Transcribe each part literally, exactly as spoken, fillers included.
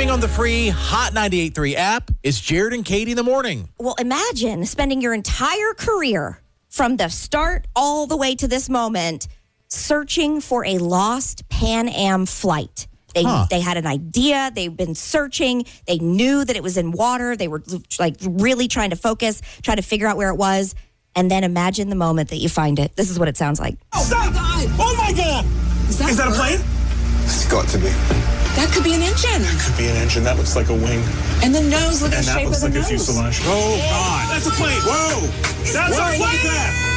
Streaming on the free Hot ninety-eight point three app, it's Jared and Katie in the morning. Well, imagine spending your entire career from the start all the way to this moment searching for a lost Pan Am flight. They Huh. they had an idea. They've been searching. They knew that it was in water. They were like really trying to focus, trying to figure out where it was. And then imagine the moment that you find it. This is what it sounds like. Oh, stop! Oh my God! Is that, Is that a plane? It's got to be. That could be an engine. Could be an engine. That looks like a wing. And the nose, look at And the that shape looks of the like a nose. fuselage. Oh, God. That's a plane. Whoa. That's Whoa, a look plane.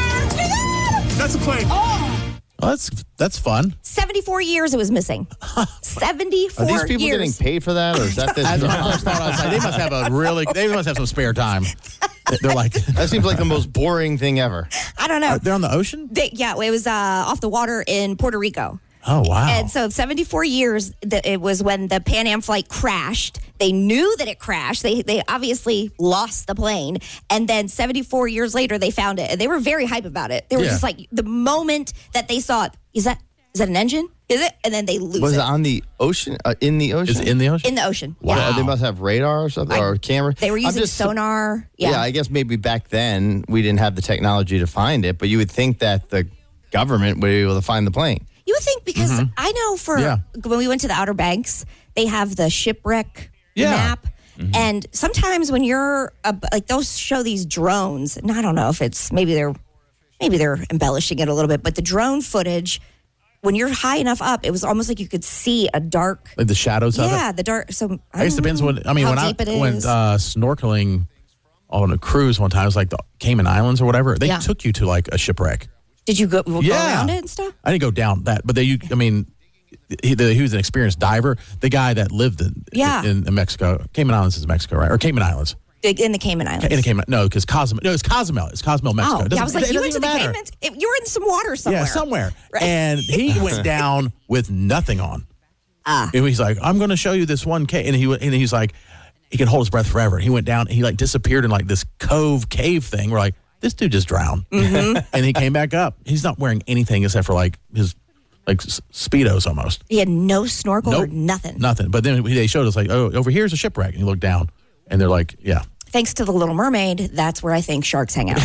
at That's a plane. Well, that's that's fun. seventy-four years it was missing. seventy-four Are these people years. getting paid for that, or is that this? That's what I first thought. I was like, they must have a really, they must have some spare time. They're like, That seems like the most boring thing ever. I don't know. they're on the ocean? They, yeah, it was uh, off the water in Puerto Rico. Oh, wow. And so seventy-four years, that it was when the Pan Am flight crashed. They knew that it crashed. They they obviously lost the plane. And then seventy-four years later, they found it. And they were very hype about it. They were Yeah. just like, the moment that they saw it, is that is that an engine? Is it? And then they lose Was it. it on the ocean? Uh, in the ocean? Is it in the ocean? In the ocean. Wow. Yeah. Uh, they must have radar or something, I- or camera. They were I'm using just- sonar. Yeah. Yeah. I guess maybe back then we didn't have the technology to find it, but you would think that the government would be able to find the plane. You would think because I know for Yeah. when we went to the Outer Banks, they have the shipwreck Yeah. map. And sometimes when you're uh, like those show these drones, and I don't know if it's maybe they're maybe they're embellishing it a little bit, but the drone footage when you're high enough up, it was almost like you could see a dark. Like the shadows of it? Yeah, the dark. So I, I guess it don't depends know when, I mean, how when I deep it went is. uh, snorkeling on a cruise one time, it was like the Cayman Islands or whatever. They Yeah. took you to like a shipwreck. Did you go, go Yeah. around it and stuff? I didn't go down that, but they, you, I mean, he, the, he was an experienced diver. The guy that lived in, Yeah. in, in Mexico, Cayman Islands is Mexico, right? Or Cayman Islands. In the Cayman Islands. In the Cayman, no, because Cozumel, no, it's Cozumel. It's Cozumel, Mexico. Oh, It yeah, I doesn't- was like, it you went to doesn't the matter. Caymans? It- you were in some water somewhere. Yeah, somewhere. Right. And he went down with nothing on. Ah. And he's like, I'm going to show you this one cave. And, he, went- and he's like, he can hold his breath forever. He went down, he like disappeared in like this cove cave thing. We're like, this dude just drowned. Mm-hmm. And he came back up. He's not wearing anything except for like his like s- Speedos almost. He had no snorkel or Nope. nothing. Nothing. But then they showed us like, oh, over here's a shipwreck. And he looked down and they're like, yeah. Thanks to the Little Mermaid, that's where I think sharks hang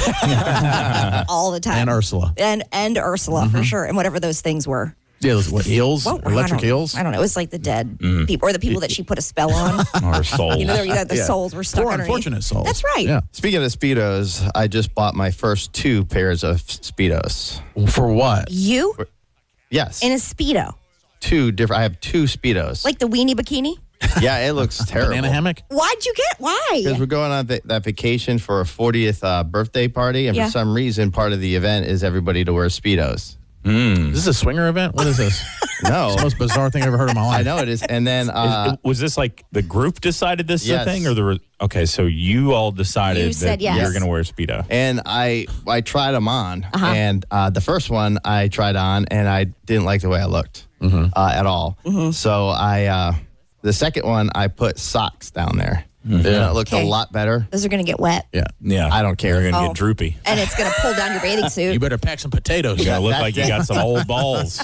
out all the time. And Ursula. and and Ursula for sure, and whatever those things were. Yeah, those what, eels? What- I Electric don't- eels? I don't know. It was like the dead people, or the people that she put a spell on. Or soul. You know, the, the Yeah. souls were stuck Poor underneath. unfortunate souls. That's right. Yeah. Speaking of Speedos, I just bought my first two pairs of Speedos. For what? You Yes. in a Speedo, two different. I have two Speedos. like the weenie bikini. yeah, it looks terrible. Banana hammock? Why'd you get? Why? Because we're going on th- that vacation for a fortieth uh, birthday party, and Yeah. for some reason, part of the event is everybody to wear Speedos. Is this a swinger event? What is this? No, It's the most bizarre thing I've ever heard in my life. I know it is. And then, uh, Is- was this like the group decided this is Yes. a thing, or the re- okay? So you all decided You said that yes. you're going to wear a speedo. and I I tried them on, Uh-huh. and uh, the first one I tried on, and I didn't like the way I looked uh, at all. Mm-hmm. So I uh, the second one I put socks down there, and it looked Okay. a lot better. Those are gonna get wet, Yeah. Yeah, I don't care. You're going to Oh. get droopy. and it's gonna pull down your bathing suit. You better pack some potatoes. You're going to look that like you day- got some old balls.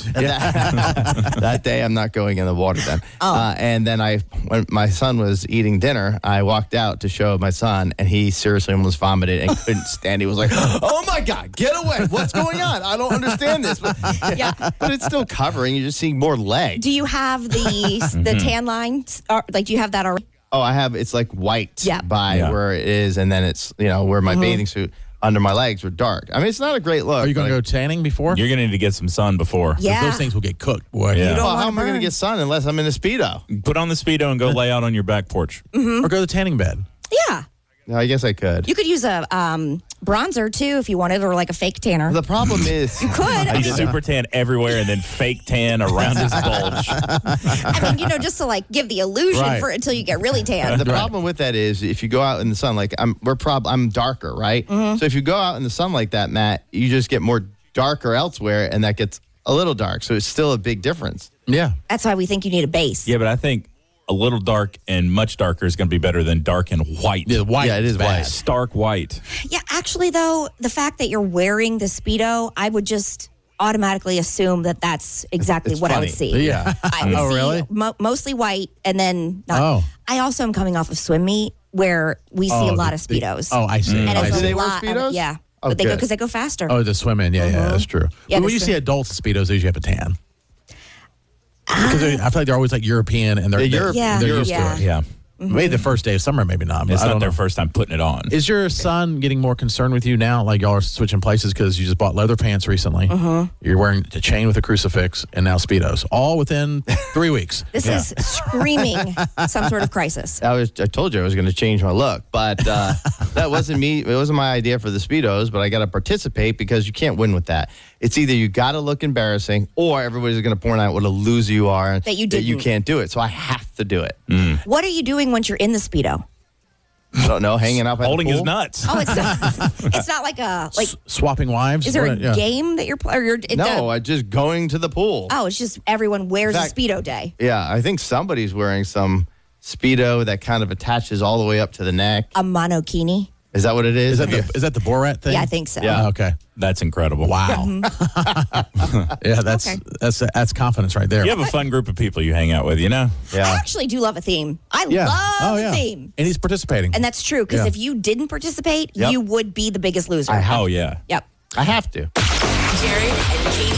that, that day I'm not going in the water then. Oh. Uh, and then I, when my son was eating dinner, I walked out to show my son, and he seriously almost vomited and couldn't stand. He was like, "Oh my God, get away! What's going on? I don't understand this." But, Yeah. but it's still covering. You're just seeing more leg. Do you have the the tan lines? Or, like, do you have that already? Oh, I have. It's like white Yeah. by Yeah. where it is, and then it's you know where my bathing suit under my legs were dark. I mean, it's not a great look. Are you going to but- go tanning before? You're going to need to get some sun before. 'Cause Yeah. Those things will get cooked, boy. Yeah. don't Well, wanna how am I going to burn. get sun unless I'm in a Speedo? Put on the speedo and go lay out on your back porch. Or go to the tanning bed. Yeah, No, I guess I could. you could use a um, bronzer too if you wanted, or like a fake tanner. The problem is, you could. He's super tan everywhere and then fake tan around his bulge. I mean, you know, just to like give the illusion Right. for until you get really tan. The problem with that is if you go out in the sun, like I'm, we're prob, I'm darker, right? Mm-hmm. So if you go out in the sun like that, Matt, you just get more darker elsewhere, and that gets a little dark. So it's still a big difference. Yeah. That's why we think you need a base. Yeah, but I think a little dark and much darker is going to be better than dark and white. The white Yeah, it is bad. white. Stark white. Yeah, actually, though, the fact that you're wearing the Speedo, I would just automatically assume that that's exactly It's what I funny. would see. Yeah. I would Oh, see really? mo- mostly white, and then not. Oh. I also am coming off of swim meet where we see Oh, a lot the- of the- speedos. oh, I see. and I it's see. a They wear lot of- Speedos? yeah, Oh, but they go good. because they go faster. Oh, the swim in. Yeah, yeah, that's true. Yeah, But the when you swim- see adults speedos, they usually have a tan. Because they- I feel like they're always like European and they're, They're they're, Europe- Yeah. they're yeah. used to it. Yeah. Maybe the first day of summer, maybe not. But It's I not don't their know. first time putting it on. Is your son getting more concerned with you now? Like y'all are switching places because you just bought leather pants recently. Mm-hmm. You're wearing a chain with a crucifix and now speedos, all within three weeks. This is screaming some sort of crisis. I was. I told you I was going to change my look, but uh, that wasn't me. It wasn't my idea for the Speedos. But I got to participate because you can't win with that. It's either you got to look embarrassing, or everybody's going to point out what a loser you are and That you that you didn't. can't do it. So I have to do it. What are you doing once you're in the Speedo? I don't know, hanging out by Holding the his pool? nuts. Oh, it's not. It's not like a like. S- swapping wives. Is there a What- yeah. game that you're playing? Or you're it, No, the- I just going to the pool. oh, it's just everyone wears In fact- a Speedo day. Yeah, I think somebody's wearing some Speedo that kind of attaches all the way up to the neck. A monokini. Is that what it is? Is that the is that the Borat thing? Yeah, I think so. Yeah. Oh, okay. That's incredible. Wow. yeah, that's Okay. that's that's confidence right there. You have a fun group of people you hang out with, you know? I Yeah. actually do love a theme. I Yeah. love oh, a yeah. theme. And he's participating. And that's true because Yeah. if you didn't participate, Yep. you would be the biggest loser. I have, Oh, yeah. Yep. I have to. Jared and Katie.